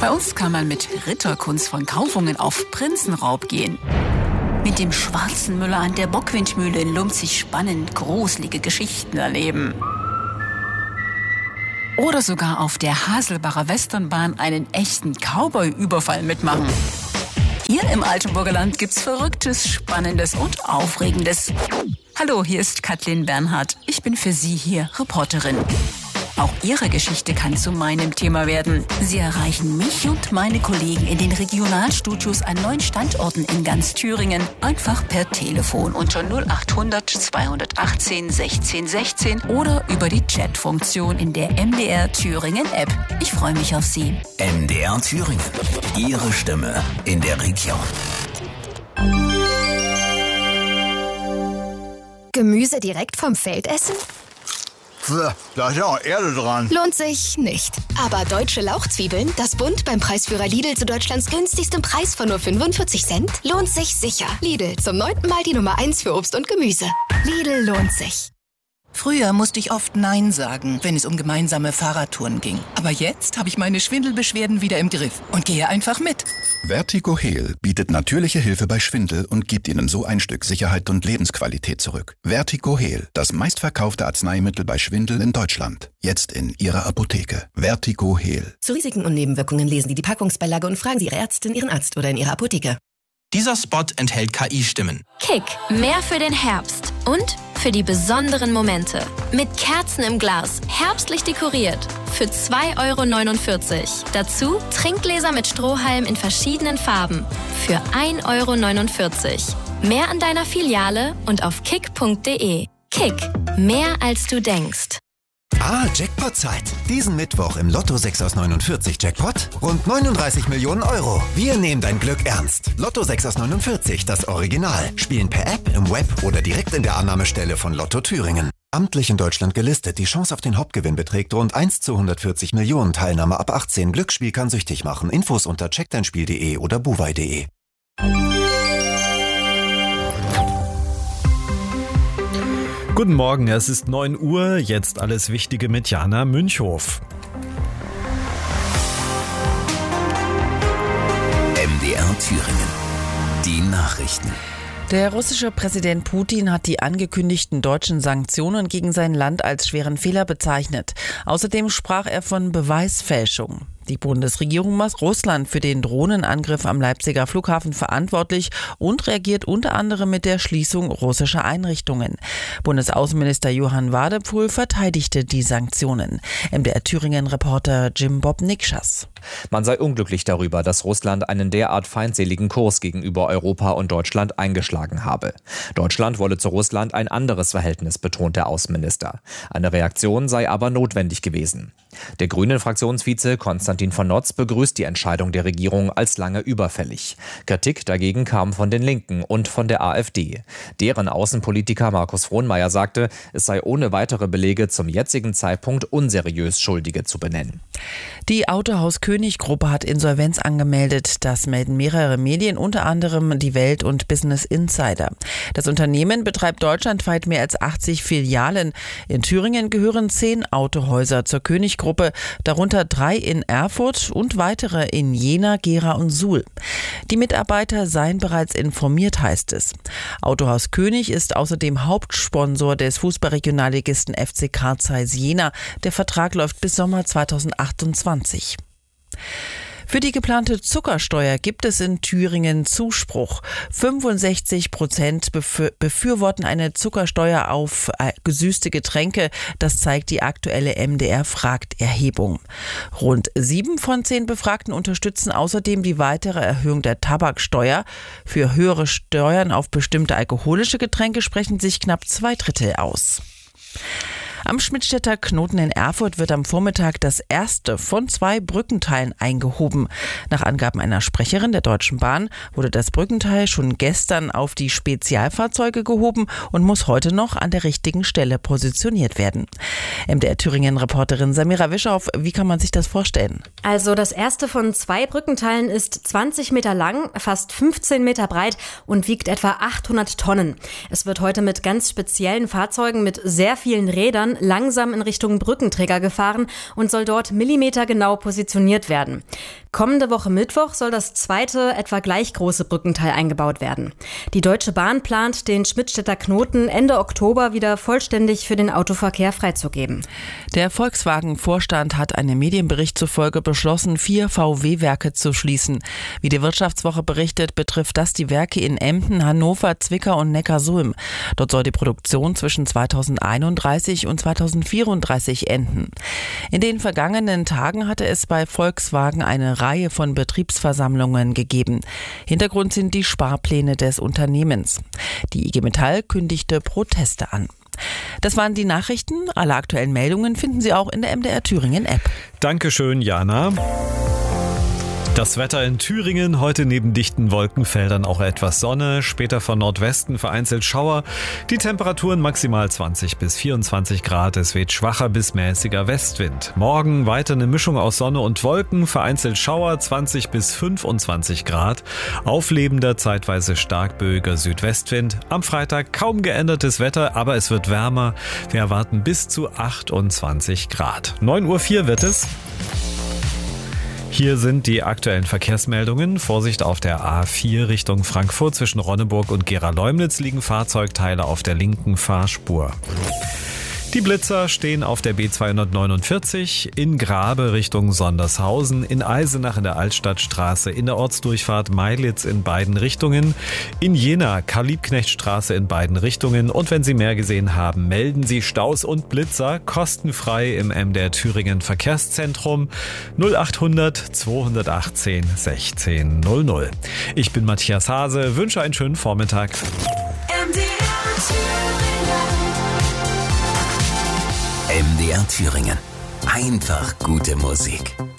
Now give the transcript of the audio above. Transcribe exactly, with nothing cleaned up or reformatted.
Bei uns kann man mit Ritterkunst von Kaufungen auf Prinzenraub gehen. Mit dem schwarzen Müller an der Bockwindmühle in Lumpzig spannend gruselige Geschichten erleben. Oder sogar auf der Haselbacher Westernbahn einen echten Cowboy-Überfall mitmachen. Hier im Altenburger Land gibt's Verrücktes, Spannendes und Aufregendes. Hallo, hier ist Kathleen Bernhardt. Ich bin für Sie hier Reporterin. Auch Ihre Geschichte kann zu meinem Thema werden. Sie erreichen mich und meine Kollegen in den Regionalstudios an neun Standorten in ganz Thüringen. Einfach per Telefon unter null acht hundert zweihundertachtzehn sechzehn sechzehn oder über die Chatfunktion in der M D R Thüringen App. Ich freue mich auf Sie. M D R Thüringen. Ihre Stimme in der Region. Gemüse direkt vom Feld essen? Da ist ja auch Erde dran. Lohnt sich nicht. Aber deutsche Lauchzwiebeln, das Bund beim Preisführer Lidl zu Deutschlands günstigstem Preis von nur fünfundvierzig Cent, lohnt sich sicher. Lidl, zum neunten Mal die Nummer eins für Obst und Gemüse. Lidl lohnt sich. Früher musste ich oft Nein sagen, wenn es um gemeinsame Fahrradtouren ging. Aber jetzt habe ich meine Schwindelbeschwerden wieder im Griff und gehe einfach mit. Vertigo-Heal bietet natürliche Hilfe bei Schwindel und gibt Ihnen so ein Stück Sicherheit und Lebensqualität zurück. Vertigo-Heal, das meistverkaufte Arzneimittel bei Schwindel in Deutschland. Jetzt in Ihrer Apotheke. Vertigo-Heal. Zu Risiken und Nebenwirkungen lesen Sie die Packungsbeilage und fragen Sie Ihre Ärztin, Ihren Arzt oder in Ihrer Apotheke. Dieser Spot enthält K I-Stimmen. Kick, mehr für den Herbst und für die besonderen Momente. Mit Kerzen im Glas, herbstlich dekoriert. Für zwei Euro neunundvierzig. Dazu Trinkgläser mit Strohhalm in verschiedenen Farben. Für ein Euro neunundvierzig. Mehr an deiner Filiale und auf kick punkt de. Kick, mehr als du denkst. Ah, Jackpot-Zeit. Diesen Mittwoch im Lotto sechs aus neunundvierzig Jackpot. Rund neununddreißig Millionen Euro. Wir nehmen dein Glück ernst. Lotto sechs aus neunundvierzig, das Original. Spielen per App, im Web oder direkt in der Annahmestelle von Lotto Thüringen. Amtlich in Deutschland gelistet. Die Chance auf den Hauptgewinn beträgt rund eins zu hundertvierzig Millionen. Teilnahme ab achtzehn. Glücksspiel kann süchtig machen. Infos unter check dein spiel punkt de oder buwei punkt de. Guten Morgen, es ist neun Uhr, jetzt alles Wichtige mit Jana Münchhof. M D R Thüringen. Die Nachrichten. Der russische Präsident Putin hat die angekündigten deutschen Sanktionen gegen sein Land als schweren Fehler bezeichnet. Außerdem sprach er von Beweisfälschung. Die Bundesregierung macht Russland für den Drohnenangriff am Leipziger Flughafen verantwortlich und reagiert unter anderem mit der Schließung russischer Einrichtungen. Bundesaußenminister Johann Wadephul verteidigte die Sanktionen. M D R Thüringen-Reporter Jim Bob Nikschas. Man sei unglücklich darüber, dass Russland einen derart feindseligen Kurs gegenüber Europa und Deutschland eingeschlagen habe. Deutschland wolle zu Russland ein anderes Verhältnis, betont der Außenminister. Eine Reaktion sei aber notwendig gewesen. Der Grünen-Fraktionsvize Konstantin von Notz begrüßt die Entscheidung der Regierung als lange überfällig. Kritik dagegen kam von den Linken und von der AfD. Deren Außenpolitiker Markus Frohnmayer sagte, es sei ohne weitere Belege zum jetzigen Zeitpunkt unseriös, Schuldige zu benennen. Die Autohaus König Gruppe hat Insolvenz angemeldet. Das melden mehrere Medien, unter anderem Die Welt und Business Insider. Das Unternehmen betreibt deutschlandweit mehr als achtzig Filialen. In Thüringen gehören zehn Autohäuser zur König Gruppe, darunter drei in Erfurt und weitere in Jena, Gera und Suhl. Die Mitarbeiter seien bereits informiert, heißt es. Autohaus König ist außerdem Hauptsponsor des Fußballregionalligisten F C Carl Zeiss Jena. Der Vertrag läuft bis Sommer zweitausendachtundzwanzig. Für die geplante Zuckersteuer gibt es in Thüringen Zuspruch. fünfundsechzig Prozent befürworten eine Zuckersteuer auf gesüßte Getränke. Das zeigt die aktuelle M D R-Fragt-Erhebung. Rund sieben von zehn Befragten unterstützen außerdem die weitere Erhöhung der Tabaksteuer. Für höhere Steuern auf bestimmte alkoholische Getränke sprechen sich knapp zwei Drittel aus. Am Schmidtstädter Knoten in Erfurt wird am Vormittag das erste von zwei Brückenteilen eingehoben. Nach Angaben einer Sprecherin der Deutschen Bahn wurde das Brückenteil schon gestern auf die Spezialfahrzeuge gehoben und muss heute noch an der richtigen Stelle positioniert werden. M D R Thüringen-Reporterin Samira Wischow, wie kann man sich das vorstellen? Also das erste von zwei Brückenteilen ist zwanzig Meter lang, fast fünfzehn Meter breit und wiegt etwa achthundert Tonnen. Es wird heute mit ganz speziellen Fahrzeugen mit sehr vielen Rädern langsam in Richtung Brückenträger gefahren und soll dort millimetergenau positioniert werden. Kommende Woche Mittwoch soll das zweite, etwa gleich große Brückenteil eingebaut werden. Die Deutsche Bahn plant, den Schmidtstädter Knoten Ende Oktober wieder vollständig für den Autoverkehr freizugeben. Der Volkswagen-Vorstand hat einem Medienbericht zufolge beschlossen, vier V W-Werke zu schließen. Wie die Wirtschaftswoche berichtet, betrifft das die Werke in Emden, Hannover, Zwickau und Neckarsulm. Dort soll die Produktion zwischen zweitausendeinunddreißig und zweitausendvierunddreißig enden. In den vergangenen Tagen hatte es bei Volkswagen eine Reihe von Betriebsversammlungen gegeben. Hintergrund sind die Sparpläne des Unternehmens. Die I G Metall kündigte Proteste an. Das waren die Nachrichten. Alle aktuellen Meldungen finden Sie auch in der M D R Thüringen App. Dankeschön, Jana. Das Wetter in Thüringen, heute neben dichten Wolkenfeldern auch etwas Sonne, später von Nordwesten vereinzelt Schauer. Die Temperaturen maximal zwanzig bis vierundzwanzig Grad, es weht schwacher bis mäßiger Westwind. Morgen weiter eine Mischung aus Sonne und Wolken, vereinzelt Schauer, zwanzig bis fünfundzwanzig Grad. Auflebender, zeitweise stark böiger Südwestwind. Am Freitag kaum geändertes Wetter, aber es wird wärmer. Wir erwarten bis zu achtundzwanzig Grad. neun Uhr vier wird es. Hier sind die aktuellen Verkehrsmeldungen. Vorsicht auf der A vier Richtung Frankfurt. Zwischen Ronneburg und Gera-Leumnitz liegen Fahrzeugteile auf der linken Fahrspur. Die Blitzer stehen auf der B zweihundertneunundvierzig in Grabe Richtung Sondershausen, in Eisenach in der Altstadtstraße, in der Ortsdurchfahrt Meilitz in beiden Richtungen, in Jena Karl-Liebknecht-Straße in beiden Richtungen. Und wenn Sie mehr gesehen haben, melden Sie Staus und Blitzer kostenfrei im M D R Thüringen Verkehrszentrum null achthundert zweihundertachtzehn sechzehn null null. Ich bin Matthias Hase, wünsche einen schönen Vormittag. M D R Thüringen. Einfach gute Musik.